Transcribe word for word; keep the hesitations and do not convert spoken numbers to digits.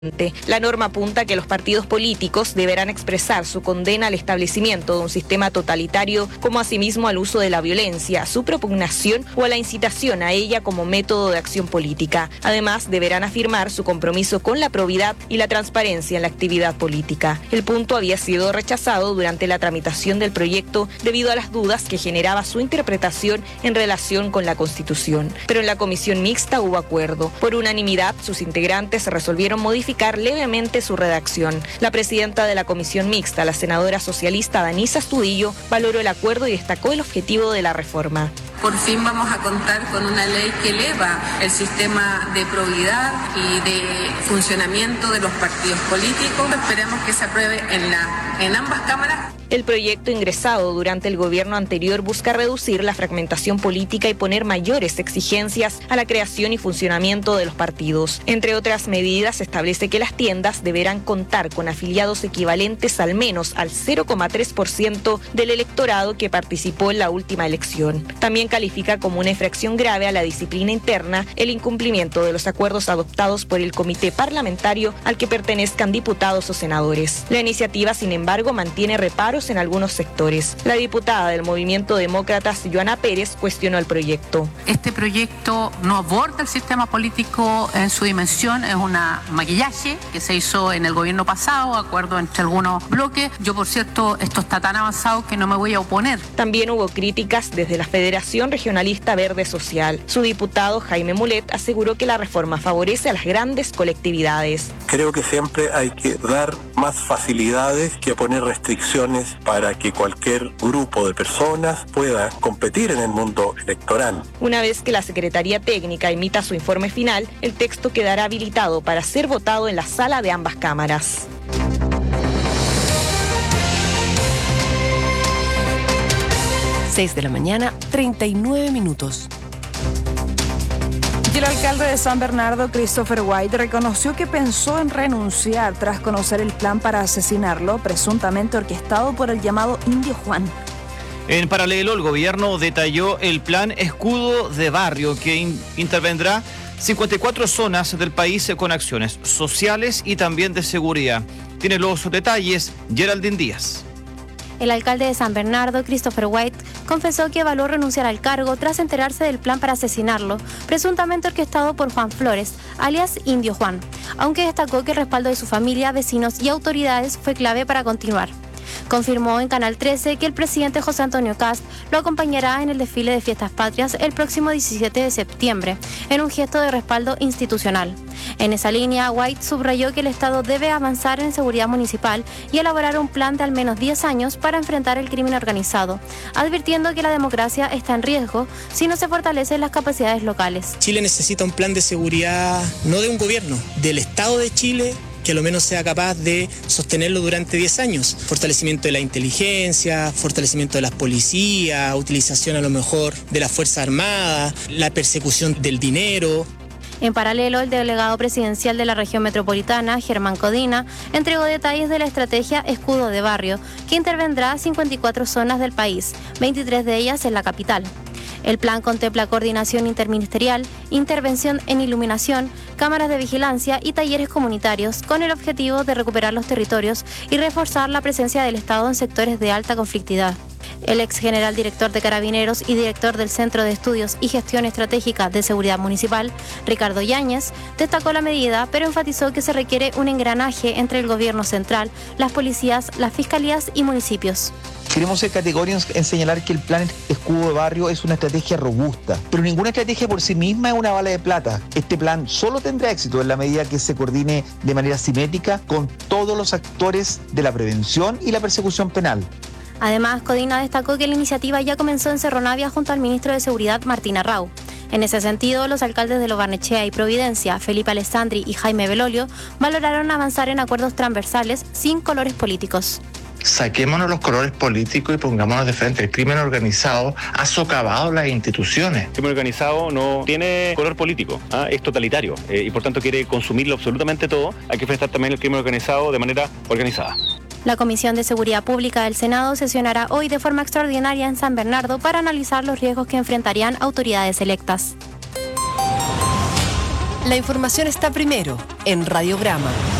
La norma apunta que los partidos políticos deberán expresar su condena al establecimiento de un sistema totalitario, como asimismo al uso de la violencia, su propugnación o a la incitación a ella como método de acción política. Además, deberán afirmar su compromiso con la probidad y la transparencia en la actividad política. El punto había sido rechazado durante la tramitación del proyecto debido a las dudas que generaba su interpretación en relación con la Constitución. Pero en la comisión mixta hubo acuerdo. Por unanimidad, sus integrantes resolvieron modificar levemente su redacción. La presidenta de la comisión mixta, la senadora socialista Danisa Astudillo, valoró el acuerdo y destacó el objetivo de la reforma. Por fin vamos a contar con una ley que eleva el sistema de probidad y de funcionamiento de los partidos políticos. Esperemos que se apruebe en, la, en ambas cámaras. El proyecto ingresado durante el gobierno anterior busca reducir la fragmentación política y poner mayores exigencias a la creación y funcionamiento de los partidos. Entre otras medidas, establece que las tiendas deberán contar con afiliados equivalentes al menos al cero coma tres por ciento del electorado que participó en la última elección. También califica como una infracción grave a la disciplina interna el incumplimiento de los acuerdos adoptados por el comité parlamentario al que pertenezcan diputados o senadores. La iniciativa, sin embargo, mantiene reparos en algunos sectores. La diputada del Movimiento Demócratas, Joana Pérez, cuestionó el proyecto. Este proyecto no aborda el sistema político en su dimensión, es una maquillaje que se hizo en el gobierno pasado, acuerdo entre algunos bloques. Yo, por cierto, esto está tan avanzado que no me voy a oponer. También hubo críticas desde la Federación Regionalista Verde Social. Su diputado, Jaime Mulet, aseguró que la reforma favorece a las grandes colectividades. Creo que siempre hay que dar más facilidades que poner restricciones para que cualquier grupo de personas pueda competir en el mundo electoral. Una vez que la Secretaría Técnica emita su informe final, el texto quedará habilitado para ser votado en la sala de ambas cámaras. seis de la mañana, treinta y nueve minutos. Y el alcalde de San Bernardo, Christopher White, reconoció que pensó en renunciar tras conocer el plan para asesinarlo, presuntamente orquestado por el llamado Indio Juan. En paralelo, el gobierno detalló el plan Escudo de Barrio, que in- intervendrá cincuenta y cuatro zonas del país con acciones sociales y también de seguridad. Tiene los detalles Geraldine Díaz. El alcalde de San Bernardo, Christopher White, confesó que evaluó renunciar al cargo tras enterarse del plan para asesinarlo, presuntamente orquestado por Juan Flores, alias Indio Juan, aunque destacó que el respaldo de su familia, vecinos y autoridades fue clave para continuar. Confirmó en Canal trece que el presidente José Antonio Kast lo acompañará en el desfile de Fiestas Patrias el próximo diecisiete de septiembre, en un gesto de respaldo institucional. En esa línea, White subrayó que el Estado debe avanzar en seguridad municipal y elaborar un plan de al menos diez años para enfrentar el crimen organizado, advirtiendo que la democracia está en riesgo si no se fortalecen las capacidades locales. Chile necesita un plan de seguridad, no de un gobierno, del Estado de Chile, que a lo menos sea capaz de sostenerlo durante diez años. Fortalecimiento de la inteligencia, fortalecimiento de las policías, utilización a lo mejor de las Fuerzas Armadas, la persecución del dinero. En paralelo, el delegado presidencial de la región metropolitana, Germán Codina, entregó detalles de la estrategia Escudo de Barrio, que intervendrá cincuenta y cuatro zonas del país, veintitrés de ellas en la capital. El plan contempla coordinación interministerial, intervención en iluminación, cámaras de vigilancia y talleres comunitarios con el objetivo de recuperar los territorios y reforzar la presencia del Estado en sectores de alta conflictividad. El ex general director de Carabineros y director del Centro de Estudios y Gestión Estratégica de Seguridad Municipal, Ricardo Yáñez, destacó la medida, pero enfatizó que se requiere un engranaje entre el gobierno central, las policías, las fiscalías y municipios. Queremos ser categóricos en señalar que el plan Escudo de Barrio es una estrategia robusta, pero ninguna estrategia por sí misma es una bala de plata. Este plan solo tendrá éxito en la medida que se coordine de manera simétrica con todos los actores de la prevención y la persecución penal. Además, Codina destacó que la iniciativa ya comenzó en Cerro Navia junto al ministro de Seguridad, Martín Arrau. En ese sentido, los alcaldes de Lo Barnechea y Providencia, Felipe Alessandri y Jaime Belolio, valoraron avanzar en acuerdos transversales sin colores políticos. Saquémonos los colores políticos y pongámonos de frente. El crimen organizado ha socavado las instituciones. El crimen organizado no tiene color político, ¿ah? Es totalitario eh, y por tanto quiere consumirlo absolutamente todo. Hay que enfrentar también el crimen organizado de manera organizada. La Comisión de Seguridad Pública del Senado sesionará hoy de forma extraordinaria en San Bernardo para analizar los riesgos que enfrentarían autoridades electas. La información está primero en Radiograma.